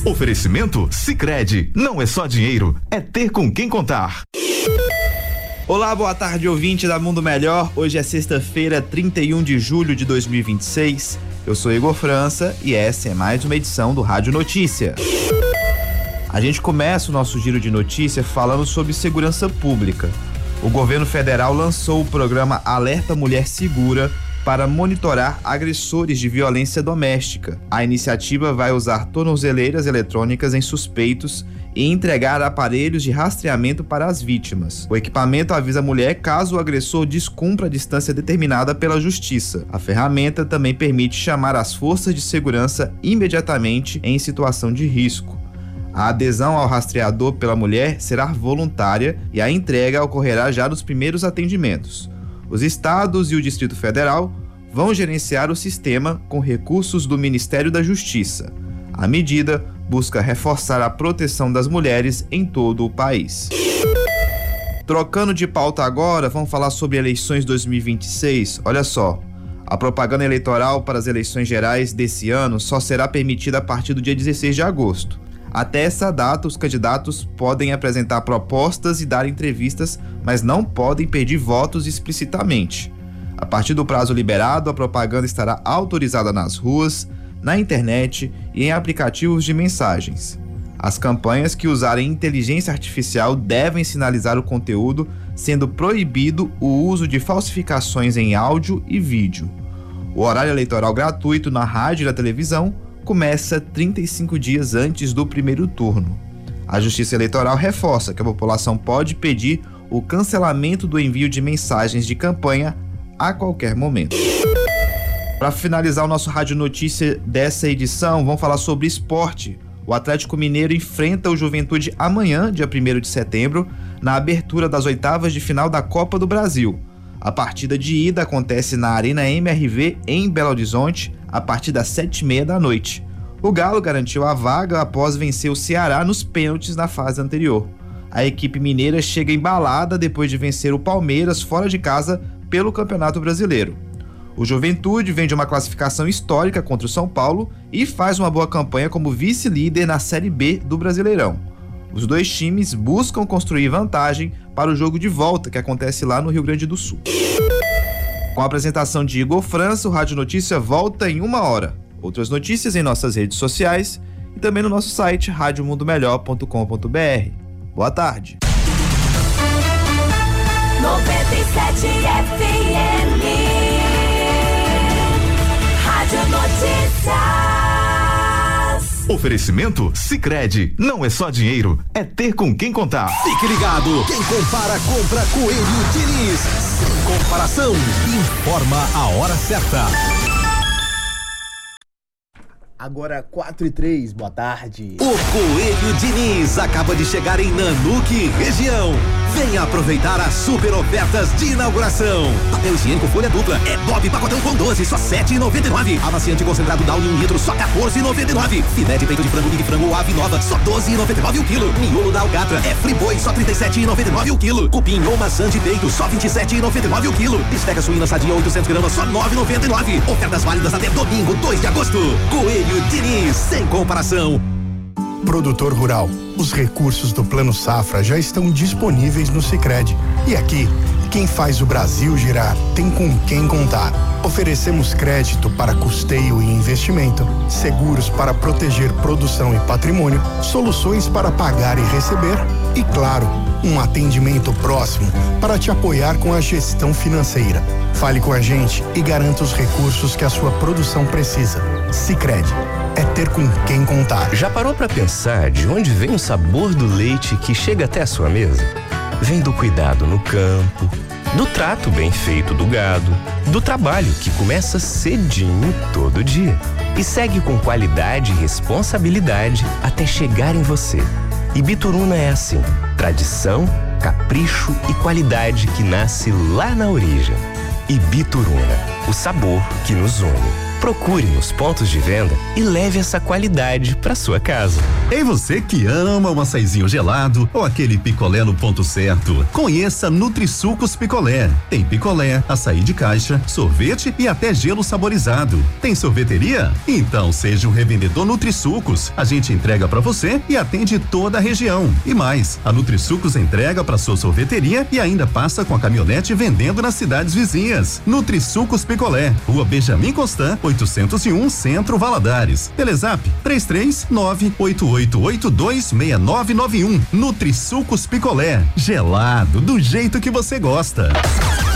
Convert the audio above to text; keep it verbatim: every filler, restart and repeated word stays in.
Oferecimento Sicredi, não é só dinheiro, é ter com quem contar. Olá, boa tarde, ouvinte da Mundo Melhor. Hoje é sexta-feira, trinta e um de julho de dois mil e vinte e seis. Eu sou Igor França e essa é mais uma edição do Rádio Notícia. A gente começa o nosso giro de notícia falando sobre segurança pública. O governo federal lançou o programa Alerta Mulher Segura para monitorar agressores de violência doméstica. A iniciativa vai usar tornozeleiras eletrônicas em suspeitos e entregar aparelhos de rastreamento para as vítimas. O equipamento avisa a mulher caso o agressor descumpra a distância determinada pela justiça. A ferramenta também permite chamar as forças de segurança imediatamente em situação de risco. A adesão ao rastreador pela mulher será voluntária e a entrega ocorrerá já nos primeiros atendimentos. Os estados e o Distrito Federal vão gerenciar o sistema com recursos do Ministério da Justiça. A medida busca reforçar a proteção das mulheres em todo o país. Trocando de pauta agora, vamos falar sobre eleições dois mil e vinte e seis. Olha só, a propaganda eleitoral para as eleições gerais desse ano só será permitida a partir do dia dezesseis de agosto. Até essa data, os candidatos podem apresentar propostas e dar entrevistas, mas não podem pedir votos explicitamente. A partir do prazo liberado, a propaganda estará autorizada nas ruas, na internet e em aplicativos de mensagens. As campanhas que usarem inteligência artificial devem sinalizar o conteúdo, sendo proibido o uso de falsificações em áudio e vídeo. O horário eleitoral gratuito na rádio e na televisão começa trinta e cinco dias antes do primeiro turno. A Justiça Eleitoral reforça que a população pode pedir o cancelamento do envio de mensagens de campanha a qualquer momento. Para finalizar o nosso Rádio Notícia dessa edição, vamos falar sobre esporte. O Atlético Mineiro enfrenta o Juventude amanhã, dia primeiro de setembro, na abertura das oitavas de final da Copa do Brasil. A partida de ida acontece na Arena M R V, em Belo Horizonte, a partir das sete e meia da noite. O Galo garantiu a vaga após vencer o Ceará nos pênaltis na fase anterior. A equipe mineira chega embalada depois de vencer o Palmeiras fora de casa pelo Campeonato Brasileiro. O Juventude vem de uma classificação histórica contra o São Paulo e faz uma boa campanha como vice-líder na Série B do Brasileirão. Os dois times buscam construir vantagem para o jogo de volta que acontece lá no Rio Grande do Sul. Com a apresentação de Igor França, o Rádio Notícia volta em uma hora. Outras notícias em nossas redes sociais e também no nosso site rádio mundo melhor ponto com ponto b r. Boa tarde. noventa e sete F M Rádio Notícias. Oferecimento Sicredi, não é só dinheiro, é ter com quem contar. Fique ligado, quem compara compra Coelho Diniz. Sem comparação, informa a hora certa. Agora quatro e três, boa tarde. O Coelho Diniz acaba de chegar em Nanuque, região. Venha aproveitar as super ofertas de inauguração. Papel higiênico folha dupla é Bob pacotão com doze, só sete reais e noventa e nove centavos. Amaciante concentrado Downy um litro, só quatorze reais e noventa e nove centavos. Filé de peito de frango Big Frango ou Ave Nova, só doze reais e noventa e nove centavos o quilo. Miolo da Alcatra é Friboi, só trinta e sete reais e noventa e nove centavos o quilo. Cupim ou maçã de peito, só vinte e sete reais e noventa e nove centavos o quilo. Bisteca suína sadia oitocentos gramas, só nove reais e noventa e nove centavos. Ofertas válidas até domingo, dois de agosto. Coelho Diniz, sem comparação. Produtor rural, os recursos do Plano Safra já estão disponíveis no Sicredi. E aqui, quem faz o Brasil girar tem com quem contar. Oferecemos crédito para custeio e investimento, seguros para proteger produção e patrimônio, soluções para pagar e receber e, claro, um atendimento próximo para te apoiar com a gestão financeira. Fale com a gente e garanta os recursos que a sua produção precisa. Sicredi, é ter com quem contar. Já parou para pensar de onde vem o sabor do leite que chega até a sua mesa? Vem do cuidado no campo, do trato bem feito do gado, do trabalho que começa cedinho todo dia e segue com qualidade e responsabilidade até chegar em você. E Bituruna é assim, tradição, capricho e qualidade que nasce lá na origem. E Bituruna, o sabor que nos une. Procure nos pontos de venda e leve essa qualidade para sua casa. Ei, você que ama um açaizinho gelado ou aquele picolé no ponto certo, conheça Nutrisucos Picolé. Tem picolé, açaí de caixa, sorvete e até gelo saborizado. Tem sorveteria? Então seja um revendedor Nutrisucos. A gente entrega para você e atende toda a região. E mais, a Nutrisucos entrega para sua sorveteria e ainda passa com a caminhonete vendendo nas cidades vizinhas. Nutrisucos Picolé, Rua Benjamin Constant, oitocentos e um, Centro Valadares. Telezap três três nove oito oito oito dois seis nove nove um. Nutrisucos Picolé, gelado do jeito que você gosta.